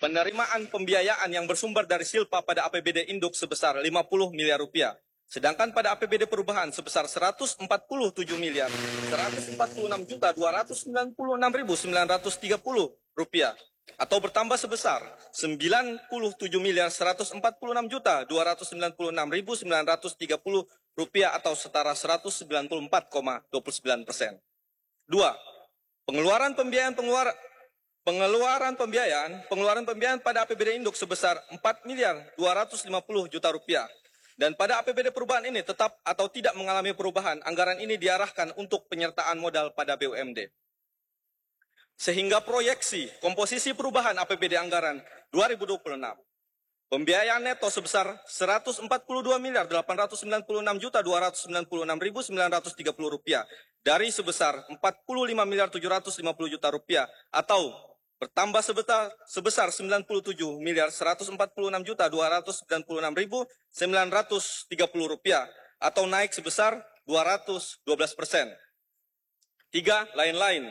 penerimaan pembiayaan yang bersumber dari Silpa pada APBD Induk sebesar 50 miliar rupiah. Sedangkan pada APBD Perubahan sebesar 147 miliar 146 juta 296.930 rupiah atau bertambah sebesar 97 miliar 146 juta 296.930 rupiah atau setara 194,29%. 2. Pengeluaran pembiayaan pada APBD Induk sebesar 4 miliar 250 juta rupiah. Dan pada APBD Perubahan ini tetap atau tidak mengalami perubahan, anggaran ini diarahkan untuk penyertaan modal pada BUMD. Sehingga proyeksi komposisi perubahan APBD anggaran 2026, pembiayaan neto sebesar 142 miliar 896 juta 296.930 rupiah dari sebesar 45 miliar 750 juta rupiah atau bertambah sebesar 97 miliar 146 juta 296.930 rupiah atau naik sebesar 212%. 3. Lain-lain.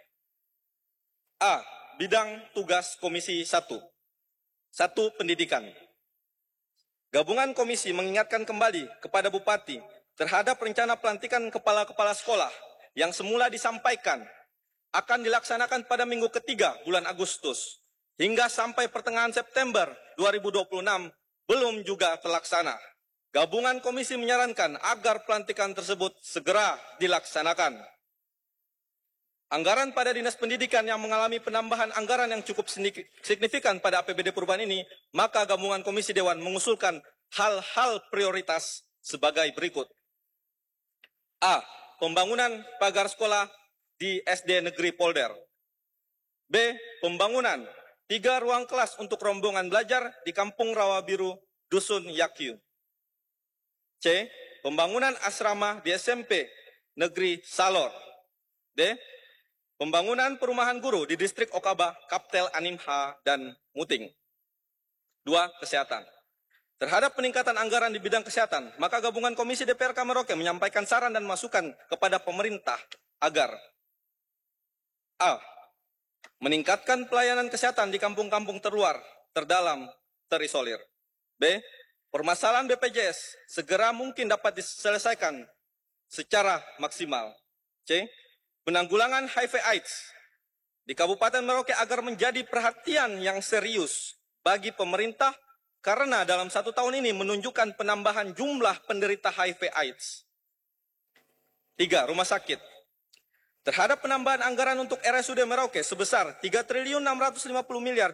A. Bidang tugas Komisi 1. 1. Pendidikan. Gabungan komisi mengingatkan kembali kepada Bupati terhadap rencana pelantikan kepala-kepala sekolah yang semula disampaikan akan dilaksanakan pada minggu ketiga bulan Agustus hingga sampai pertengahan September 2026 belum juga terlaksana. Gabungan komisi menyarankan agar pelantikan tersebut segera dilaksanakan. Anggaran pada Dinas Pendidikan yang mengalami penambahan anggaran yang cukup signifikan pada APBD Perubahan ini, maka gabungan komisi Dewan mengusulkan hal-hal prioritas sebagai berikut. A. Pembangunan pagar sekolah di SD Negeri Polder. B. Pembangunan 3 ruang kelas untuk rombongan belajar di Kampung Rawa Biru, Dusun Yakyu. C. Pembangunan asrama di SMP Negeri Salor. D. Pembangunan perumahan guru di Distrik Okaba, Kaptel Animha, dan Muting. 2. Kesehatan. Terhadap peningkatan anggaran di bidang kesehatan, maka gabungan Komisi DPRK Merauke menyampaikan saran dan masukan kepada pemerintah agar A. Meningkatkan pelayanan kesehatan di kampung-kampung terluar, terdalam, terisolir. B. Permasalahan BPJS segera mungkin dapat diselesaikan secara maksimal. C. Penanggulangan HIV/AIDS di Kabupaten Merauke agar menjadi perhatian yang serius bagi pemerintah karena dalam 1 tahun ini menunjukkan penambahan jumlah penderita HIV/AIDS. 3. Rumah sakit. Terhadap penambahan anggaran untuk RSUD Merauke sebesar 3.650 miliar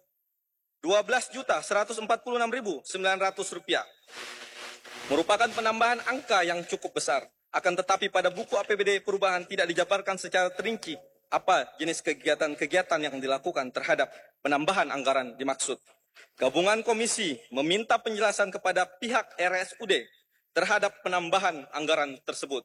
12.146.900 rupiah. Merupakan penambahan angka yang cukup besar. Akan tetapi pada buku APBD Perubahan tidak dijabarkan secara terinci apa jenis kegiatan-kegiatan yang dilakukan terhadap penambahan anggaran dimaksud. Gabungan komisi meminta penjelasan kepada pihak RSUD terhadap penambahan anggaran tersebut.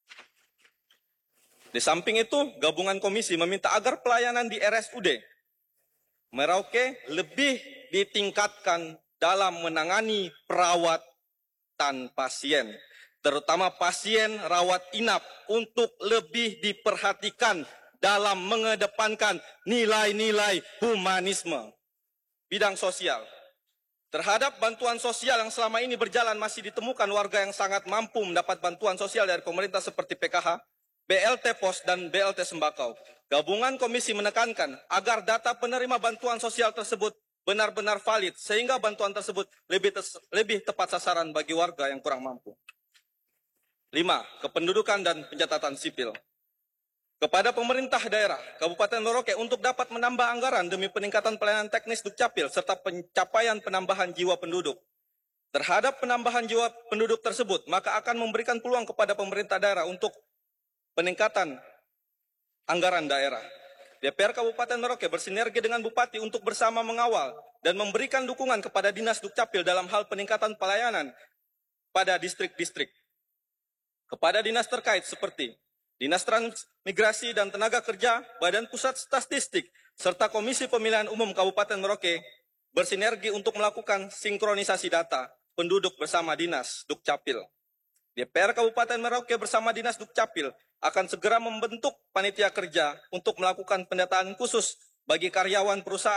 Di samping itu, gabungan komisi meminta agar pelayanan di RSUD Merauke lebih ditingkatkan dalam menangani perawatan pasien, terutama pasien rawat inap untuk lebih diperhatikan dalam mengedepankan nilai-nilai humanisme. Bidang sosial. Terhadap bantuan sosial yang selama ini berjalan masih ditemukan warga yang sangat mampu mendapat bantuan sosial dari pemerintah seperti PKH, BLT Pos, dan BLT Sembako. Gabungan komisi menekankan agar data penerima bantuan sosial tersebut benar-benar valid sehingga bantuan tersebut lebih tepat sasaran bagi warga yang kurang mampu. 5. Kependudukan dan pencatatan sipil. Kepada pemerintah daerah Kabupaten Merauke untuk dapat menambah anggaran demi peningkatan pelayanan teknis Dukcapil serta pencapaian penambahan jiwa penduduk. Terhadap penambahan jiwa penduduk tersebut, maka akan memberikan peluang kepada pemerintah daerah untuk peningkatan anggaran daerah. DPR Kabupaten Merauke bersinergi dengan Bupati untuk bersama mengawal dan memberikan dukungan kepada Dinas Dukcapil dalam hal peningkatan pelayanan pada distrik-distrik. Kepada dinas terkait seperti Dinas Transmigrasi dan Tenaga Kerja, Badan Pusat Statistik, serta Komisi Pemilihan Umum Kabupaten Merauke bersinergi untuk melakukan sinkronisasi data penduduk bersama Dinas Dukcapil. DPR Kabupaten Merauke bersama Dinas Dukcapil akan segera membentuk panitia kerja untuk melakukan pendataan khusus bagi karyawan perusahaan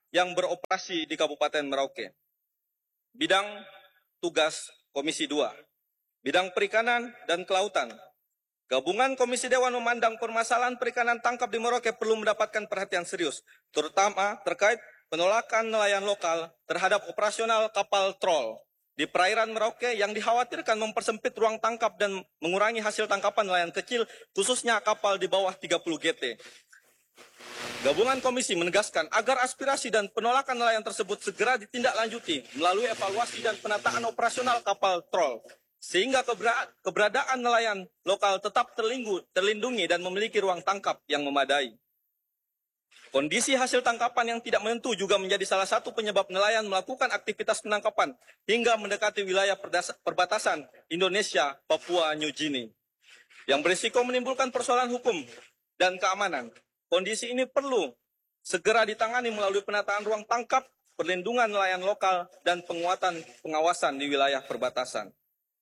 yang beroperasi di Kabupaten Merauke. Bidang tugas Komisi 2, bidang perikanan dan kelautan. Gabungan Komisi Dewan memandang permasalahan perikanan tangkap di Merauke perlu mendapatkan perhatian serius, terutama terkait penolakan nelayan lokal terhadap operasional kapal trol di perairan Merauke yang dikhawatirkan mempersempit ruang tangkap dan mengurangi hasil tangkapan nelayan kecil, khususnya kapal di bawah 30 GT. Gabungan komisi menegaskan agar aspirasi dan penolakan nelayan tersebut segera ditindaklanjuti melalui evaluasi dan penataan operasional kapal trol, sehingga keberadaan nelayan lokal tetap terlindungi dan memiliki ruang tangkap yang memadai. Kondisi hasil tangkapan yang tidak menentu juga menjadi salah satu penyebab nelayan melakukan aktivitas penangkapan hingga mendekati wilayah perbatasan Indonesia, Papua, New Guinea, yang berisiko menimbulkan persoalan hukum dan keamanan. Kondisi ini perlu segera ditangani melalui penataan ruang tangkap, perlindungan nelayan lokal, dan penguatan pengawasan di wilayah perbatasan.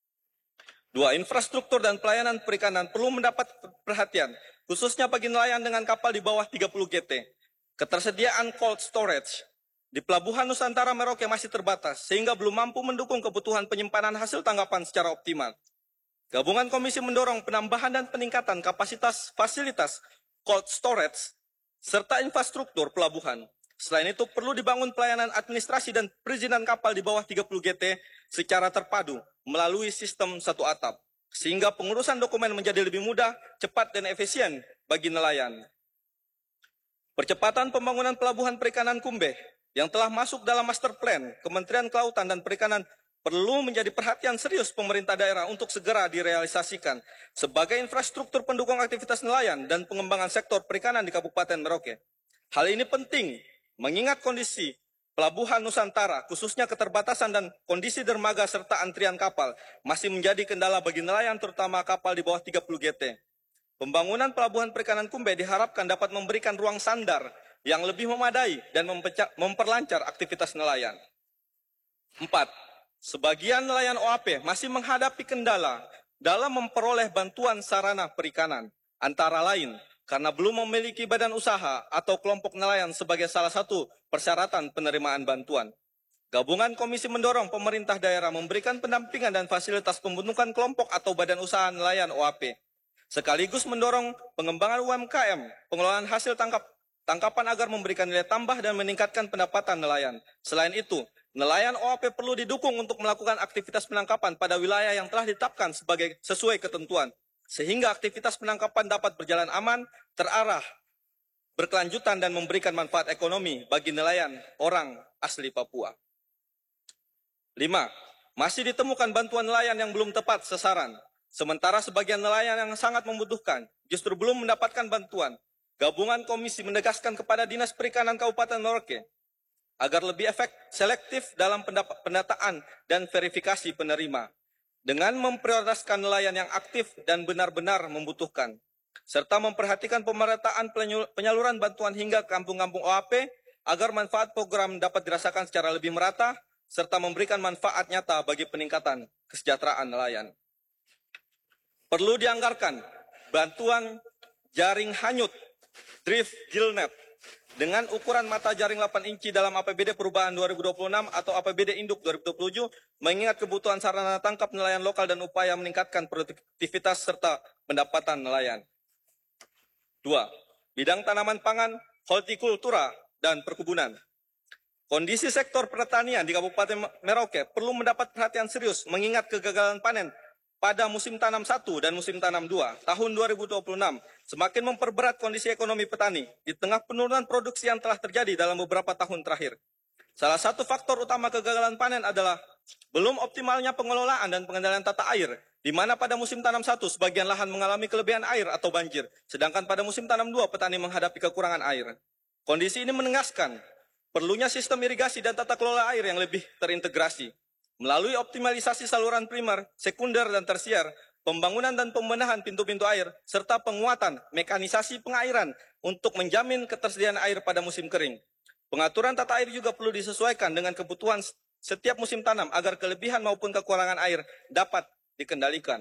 2. Infrastruktur dan pelayanan perikanan perlu mendapat perhatian, khususnya bagi nelayan dengan kapal di bawah 30 GT. Ketersediaan cold storage di Pelabuhan Nusantara Merauke masih terbatas, sehingga belum mampu mendukung kebutuhan penyimpanan hasil tangkapan secara optimal. Gabungan komisi mendorong penambahan dan peningkatan kapasitas fasilitas cold storage, serta infrastruktur pelabuhan. Selain itu, perlu dibangun pelayanan administrasi dan perizinan kapal di bawah 30 GT secara terpadu melalui sistem satu atap, sehingga pengurusan dokumen menjadi lebih mudah, cepat, dan efisien bagi nelayan. Percepatan pembangunan pelabuhan perikanan Kumbe yang telah masuk dalam master plan Kementerian Kelautan dan Perikanan perlu menjadi perhatian serius pemerintah daerah untuk segera direalisasikan sebagai infrastruktur pendukung aktivitas nelayan dan pengembangan sektor perikanan di Kabupaten Merauke. Hal ini penting mengingat kondisi Pelabuhan Nusantara, khususnya keterbatasan dan kondisi dermaga serta antrian kapal, masih menjadi kendala bagi nelayan terutama kapal di bawah 30 GT. Pembangunan pelabuhan perikanan Kumbe diharapkan dapat memberikan ruang sandar yang lebih memadai dan memperlancar aktivitas nelayan. 4. Sebagian nelayan OAP masih menghadapi kendala dalam memperoleh bantuan sarana perikanan, antara lain karena belum memiliki badan usaha atau kelompok nelayan sebagai salah satu persyaratan penerimaan bantuan. Gabungan komisi mendorong pemerintah daerah memberikan pendampingan dan fasilitas pembentukan kelompok atau badan usaha nelayan OAP, sekaligus mendorong pengembangan UMKM, pengelolaan hasil tangkapan agar memberikan nilai tambah dan meningkatkan pendapatan nelayan. Selain itu, nelayan OAP perlu didukung untuk melakukan aktivitas penangkapan pada wilayah yang telah ditetapkan sesuai ketentuan, sehingga aktivitas penangkapan dapat berjalan aman, terarah, berkelanjutan, dan memberikan manfaat ekonomi bagi nelayan orang asli Papua. 5. Masih ditemukan bantuan nelayan yang belum tepat sasaran, sementara sebagian nelayan yang sangat membutuhkan justru belum mendapatkan bantuan. Gabungan komisi menegaskan kepada Dinas Perikanan Kabupaten Merauke agar lebih selektif dalam pendataan dan verifikasi penerima, dengan memprioritaskan nelayan yang aktif dan benar-benar membutuhkan, serta memperhatikan pemerataan penyaluran bantuan hingga kampung-kampung OAP agar manfaat program dapat dirasakan secara lebih merata, serta memberikan manfaat nyata bagi peningkatan kesejahteraan nelayan. Perlu dianggarkan bantuan jaring hanyut drift gillnet dengan ukuran mata jaring 8 inci dalam APBD perubahan 2026 atau APBD Induk 2027, mengingat kebutuhan sarana tangkap nelayan lokal dan upaya meningkatkan produktivitas serta pendapatan nelayan. 2. Bidang tanaman pangan, hortikultura, dan perkebunan. Kondisi sektor pertanian di Kabupaten Merauke perlu mendapat perhatian serius mengingat kegagalan panen pada musim tanam 1 dan musim tanam 2 tahun 2026 semakin memperberat kondisi ekonomi petani di tengah penurunan produksi yang telah terjadi dalam beberapa tahun terakhir. Salah satu faktor utama kegagalan panen adalah belum optimalnya pengelolaan dan pengendalian tata air, di mana pada musim tanam 1 sebagian lahan mengalami kelebihan air atau banjir, sedangkan pada musim tanam 2 petani menghadapi kekurangan air. Kondisi ini menegaskan perlunya sistem irigasi dan tata kelola air yang lebih terintegrasi. Melalui optimalisasi saluran primer, sekunder, dan tersier, pembangunan dan pembenahan pintu-pintu air, serta penguatan mekanisasi pengairan untuk menjamin ketersediaan air pada musim kering. Pengaturan tata air juga perlu disesuaikan dengan kebutuhan setiap musim tanam agar kelebihan maupun kekurangan air dapat dikendalikan.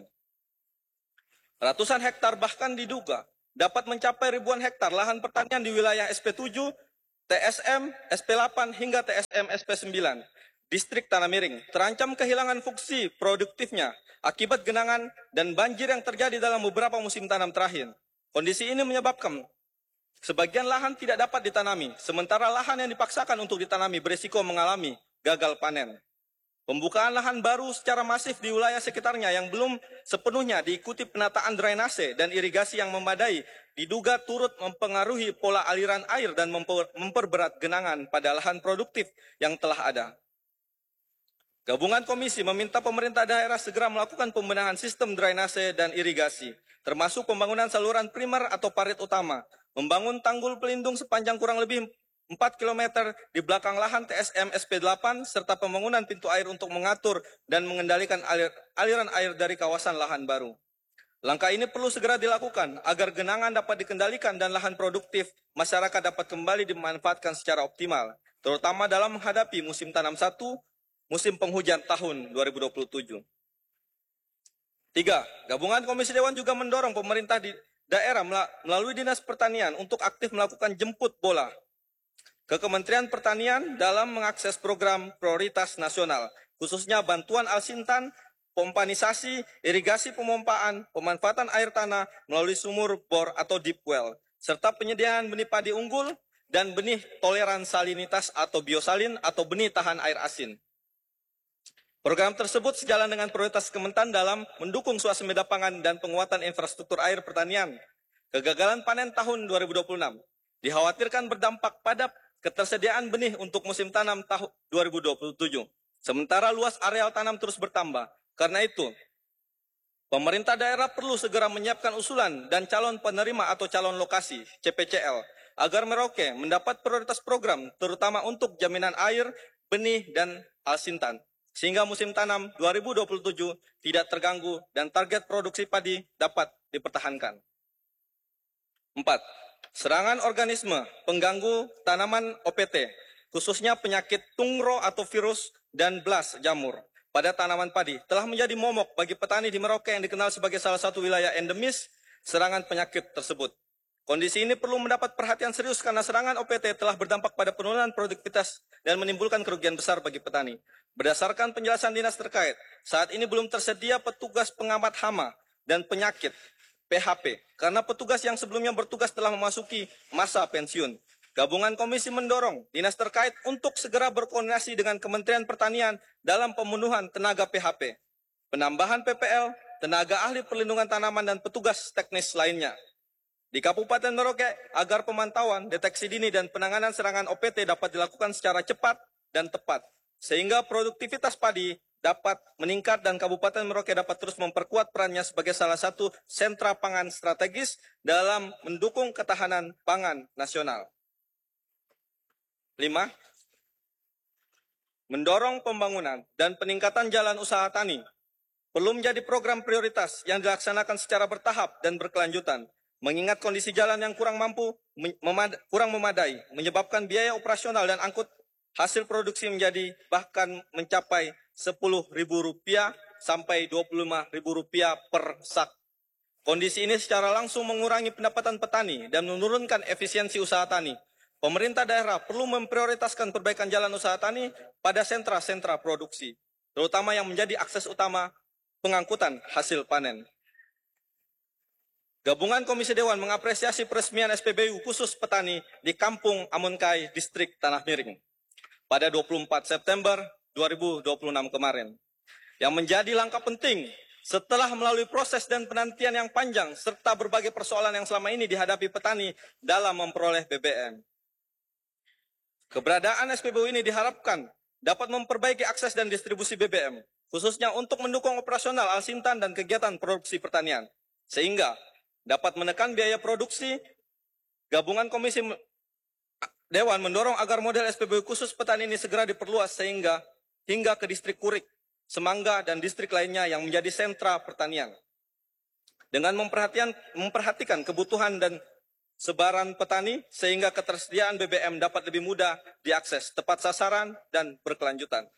Ratusan hektar bahkan diduga dapat mencapai ribuan hektar lahan pertanian di wilayah SP7 TSM SP8 hingga TSM SP9 Distrik Tanah Miring terancam kehilangan fungsi produktifnya akibat genangan dan banjir yang terjadi dalam beberapa musim tanam terakhir. Kondisi ini menyebabkan sebagian lahan tidak dapat ditanami, sementara lahan yang dipaksakan untuk ditanami berisiko mengalami gagal panen. Pembukaan lahan baru secara masif di wilayah sekitarnya yang belum sepenuhnya diikuti penataan drainase dan irigasi yang memadai diduga turut mempengaruhi pola aliran air dan memperberat genangan pada lahan produktif yang telah ada. Gabungan komisi meminta pemerintah daerah segera melakukan pembenahan sistem drainase dan irigasi, termasuk pembangunan saluran primer atau parit utama, membangun tanggul pelindung sepanjang kurang lebih 4 km di belakang lahan TSM SP8, serta pembangunan pintu air untuk mengatur dan mengendalikan aliran air dari kawasan lahan baru. Langkah ini perlu segera dilakukan agar genangan dapat dikendalikan dan lahan produktif masyarakat dapat kembali dimanfaatkan secara optimal, terutama dalam menghadapi musim tanam 1, musim penghujan tahun 2027. 3. Gabungan Komisi Dewan juga mendorong pemerintah di daerah melalui Dinas Pertanian untuk aktif melakukan jemput bola ke Kementerian Pertanian dalam mengakses program prioritas nasional, khususnya bantuan alsintan, pompanisasi, irigasi pemompaan, pemanfaatan air tanah melalui sumur bor atau deep well, serta penyediaan benih padi unggul dan benih toleran salinitas atau biosalin atau benih tahan air asin. Program tersebut sejalan dengan prioritas Kementan dalam mendukung swasembada pangan dan penguatan infrastruktur air pertanian. Kegagalan panen tahun 2026 dikhawatirkan berdampak pada ketersediaan benih untuk musim tanam tahun 2027. Sementara luas areal tanam terus bertambah. Karena itu, pemerintah daerah perlu segera menyiapkan usulan dan calon penerima atau calon lokasi (CPCL) agar Merauke mendapat prioritas program, terutama untuk jaminan air, benih, dan alsintan, sehingga musim tanam 2027 tidak terganggu dan target produksi padi dapat dipertahankan. 4. Serangan organisme pengganggu tanaman OPT, khususnya penyakit tungro atau virus dan blas jamur pada tanaman padi, telah menjadi momok bagi petani di Merauke yang dikenal sebagai salah satu wilayah endemis serangan penyakit tersebut. Kondisi ini perlu mendapat perhatian serius karena serangan OPT telah berdampak pada penurunan produktivitas dan menimbulkan kerugian besar bagi petani. Berdasarkan penjelasan dinas terkait, saat ini belum tersedia petugas pengamat hama dan penyakit PHP, karena petugas yang sebelumnya bertugas telah memasuki masa pensiun. Gabungan komisi mendorong dinas terkait untuk segera berkoordinasi dengan Kementerian Pertanian dalam pemenuhan tenaga PHP, penambahan PPL, tenaga ahli perlindungan tanaman, dan petugas teknis lainnya di Kabupaten Merauke agar pemantauan, deteksi dini, dan penanganan serangan OPT dapat dilakukan secara cepat dan tepat, sehingga produktivitas padi dapat meningkat dan Kabupaten Merauke dapat terus memperkuat perannya sebagai salah satu sentra pangan strategis dalam mendukung ketahanan pangan nasional. 5. Mendorong pembangunan dan peningkatan jalan usaha tani perlu menjadi program prioritas yang dilaksanakan secara bertahap dan berkelanjutan, mengingat kondisi jalan yang kurang memadai menyebabkan biaya operasional dan angkut hasil produksi bahkan mencapai Rp10.000 sampai Rp25.000 per sak. Kondisi ini secara langsung mengurangi pendapatan petani dan menurunkan efisiensi usaha tani. Pemerintah daerah perlu memprioritaskan perbaikan jalan usaha tani pada sentra-sentra produksi, terutama yang menjadi akses utama pengangkutan hasil panen. Gabungan Komisi Dewan mengapresiasi peresmian SPBU khusus petani di Kampung Amunkai, Distrik Tanah Miring pada 24 September 2026 kemarin, yang menjadi langkah penting setelah melalui proses dan penantian yang panjang serta berbagai persoalan yang selama ini dihadapi petani dalam memperoleh BBM. Keberadaan SPBU ini diharapkan dapat memperbaiki akses dan distribusi BBM, khususnya untuk mendukung operasional alsintan dan kegiatan produksi pertanian, sehingga dapat menekan biaya produksi. Gabungan Komisi Dewan mendorong agar model SPBU khusus petani ini segera diperluas hingga ke distrik Kurik, Semangga, dan distrik lainnya yang menjadi sentra pertanian. Dengan memperhatikan kebutuhan dan sebaran petani, sehingga ketersediaan BBM dapat lebih mudah diakses, tepat sasaran, dan berkelanjutan.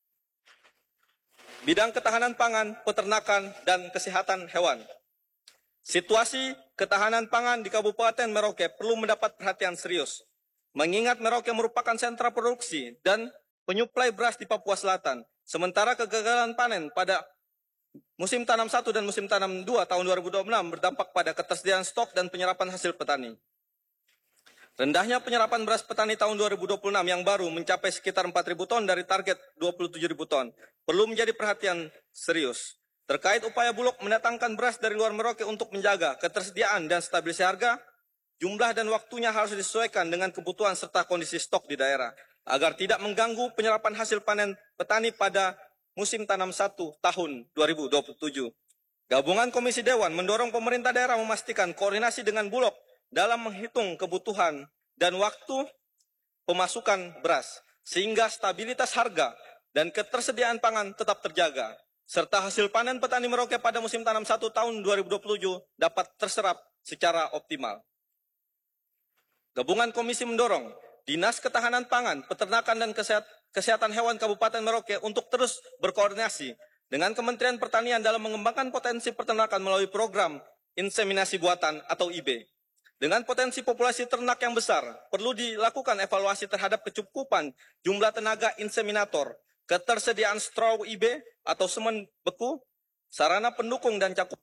Bidang ketahanan pangan, peternakan, dan kesehatan hewan. Situasi ketahanan pangan di Kabupaten Merauke perlu mendapat perhatian serius. Mengingat Merauke merupakan sentra produksi dan penyuplai beras di Papua Selatan, sementara kegagalan panen pada musim tanam 1 dan musim tanam 2 tahun 2026 berdampak pada ketersediaan stok dan penyerapan hasil petani. Rendahnya penyerapan beras petani tahun 2026 yang baru mencapai sekitar 4.000 ton dari target 27.000 ton perlu menjadi perhatian serius. Terkait upaya Bulog mendatangkan beras dari luar Merauke untuk menjaga ketersediaan dan stabilisasi harga, jumlah dan waktunya harus disesuaikan dengan kebutuhan serta kondisi stok di daerah, agar tidak mengganggu penyerapan hasil panen petani pada musim tanam 1 tahun 2027. Gabungan Komisi Dewan mendorong pemerintah daerah memastikan koordinasi dengan Bulog dalam menghitung kebutuhan dan waktu pemasukan beras, sehingga stabilitas harga dan ketersediaan pangan tetap terjaga, serta hasil panen petani Merauke pada musim tanam 1 tahun 2027 dapat terserap secara optimal. Gabungan Komisi mendorong Dinas Ketahanan Pangan, Peternakan dan Kesehatan Hewan Kabupaten Merauke untuk terus berkoordinasi dengan Kementerian Pertanian dalam mengembangkan potensi peternakan melalui program inseminasi buatan atau IB. Dengan potensi populasi ternak yang besar, perlu dilakukan evaluasi terhadap kecukupan jumlah tenaga inseminator, ketersediaan straw IB atau semen beku, sarana pendukung dan cakupan.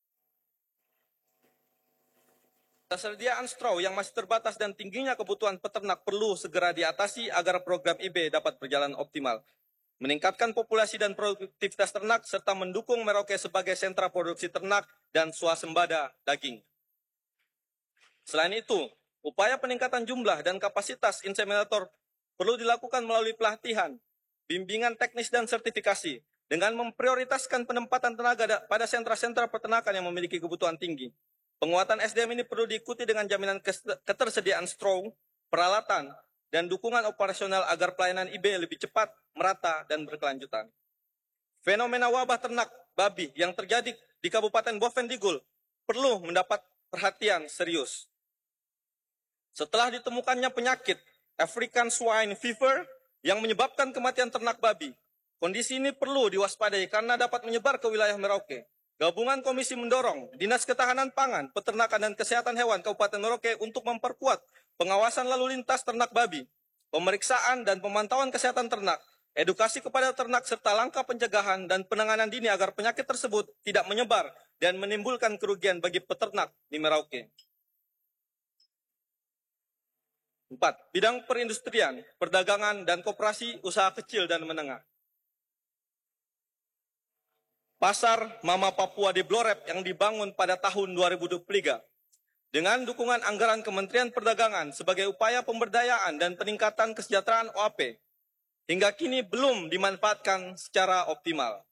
Ketersediaan straw yang masih terbatas dan tingginya kebutuhan peternak perlu segera diatasi agar program IB dapat berjalan optimal. Meningkatkan populasi dan produktivitas ternak serta mendukung Merauke sebagai sentra produksi ternak dan swasembada daging. Selain itu, upaya peningkatan jumlah dan kapasitas inseminator perlu dilakukan melalui pelatihan, bimbingan teknis dan sertifikasi dengan memprioritaskan penempatan tenaga pada sentra-sentra peternakan yang memiliki kebutuhan tinggi. Penguatan SDM ini perlu diikuti dengan jaminan ketersediaan straw, peralatan, dan dukungan operasional agar pelayanan IB lebih cepat, merata, dan berkelanjutan. Fenomena wabah ternak babi yang terjadi di Kabupaten Bovendigul perlu mendapat perhatian serius. Setelah ditemukannya penyakit African Swine Fever yang menyebabkan kematian ternak babi, kondisi ini perlu diwaspadai karena dapat menyebar ke wilayah Merauke. Gabungan Komisi mendorong Dinas Ketahanan Pangan, Peternakan dan Kesehatan Hewan Kabupaten Merauke untuk memperkuat pengawasan lalu lintas ternak babi, pemeriksaan dan pemantauan kesehatan ternak, edukasi kepada ternak serta langkah pencegahan dan penanganan dini agar penyakit tersebut tidak menyebar dan menimbulkan kerugian bagi peternak di Merauke. 4. Bidang perindustrian, perdagangan, dan koperasi usaha kecil dan menengah. Pasar Mama Papua di Blorep yang dibangun pada tahun 2023 dengan dukungan anggaran Kementerian Perdagangan sebagai upaya pemberdayaan dan peningkatan kesejahteraan OAP hingga kini belum dimanfaatkan secara optimal.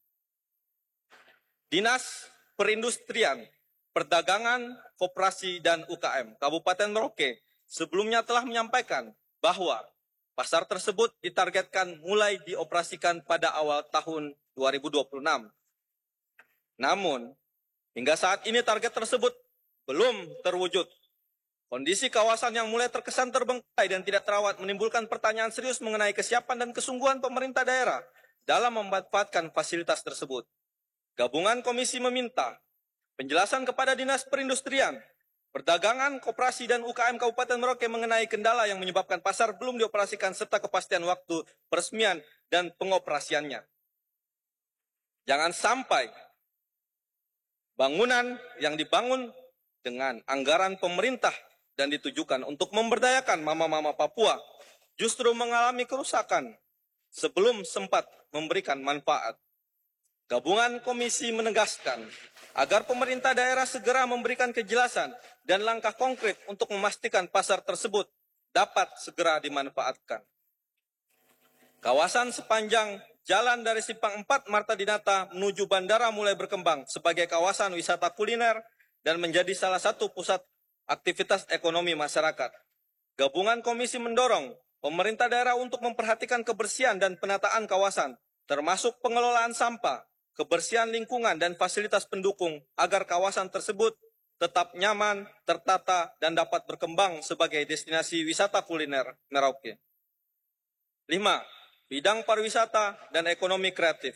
Dinas Perindustrian, Perdagangan, Koperasi, dan UKM Kabupaten Merauke sebelumnya telah menyampaikan bahwa pasar tersebut ditargetkan mulai dioperasikan pada awal tahun 2026. Namun, hingga saat ini target tersebut belum terwujud. Kondisi kawasan yang mulai terkesan terbengkalai dan tidak terawat menimbulkan pertanyaan serius mengenai kesiapan dan kesungguhan pemerintah daerah dalam memanfaatkan fasilitas tersebut. Gabungan Komisi meminta penjelasan kepada Dinas Perindustrian, Perdagangan, Koperasi, dan UKM Kabupaten Merauke mengenai kendala yang menyebabkan pasar belum dioperasikan serta kepastian waktu peresmian dan pengoperasiannya. Jangan sampai bangunan yang dibangun dengan anggaran pemerintah dan ditujukan untuk memberdayakan mama-mama Papua justru mengalami kerusakan sebelum sempat memberikan manfaat. Gabungan Komisi menegaskan agar pemerintah daerah segera memberikan kejelasan dan langkah konkret untuk memastikan pasar tersebut dapat segera dimanfaatkan. Kawasan sepanjang jalan dari Simpang 4 Marta Dinata menuju bandara mulai berkembang sebagai kawasan wisata kuliner dan menjadi salah satu pusat aktivitas ekonomi masyarakat. Gabungan Komisi mendorong pemerintah daerah untuk memperhatikan kebersihan dan penataan kawasan, termasuk pengelolaan sampah, kebersihan lingkungan, dan fasilitas pendukung agar kawasan tersebut tetap nyaman, tertata, dan dapat berkembang sebagai destinasi wisata kuliner Merauke. 5. Bidang pariwisata dan ekonomi kreatif.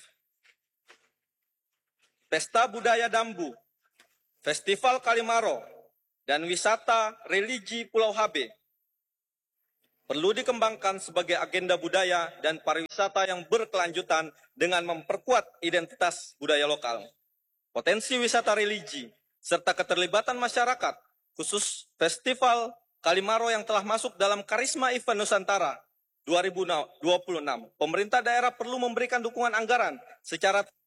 Pesta Budaya Dambu, Festival Kalimaro, dan wisata religi Pulau HB perlu dikembangkan sebagai agenda budaya dan pariwisata yang berkelanjutan dengan memperkuat identitas budaya lokal, potensi wisata religi, serta keterlibatan masyarakat, khusus Festival Kalimaro yang telah masuk dalam Karisma Event Nusantara 2026. Pemerintah daerah perlu memberikan dukungan anggaran secara